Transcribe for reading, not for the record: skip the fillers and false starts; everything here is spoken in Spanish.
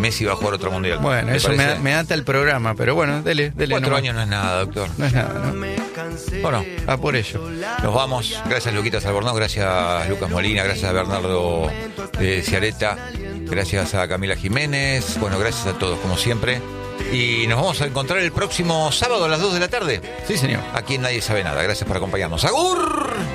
Messi va a jugar otro mundial. Bueno, eso me ata el programa, pero bueno, dele. 4 años no es nada, doctor. No es nada, ¿no? Bueno, por ello. Nos vamos. Gracias, Luquitas Albornoz. Gracias, Lucas Molina. Gracias a Bernardo Ciareta. Gracias a Camila Jiménez. Bueno, gracias a todos, como siempre. Y nos vamos a encontrar el próximo sábado a las 2 de la tarde. Sí, señor. Aquí en Nadie Sabe Nada. Gracias por acompañarnos. ¡Agur!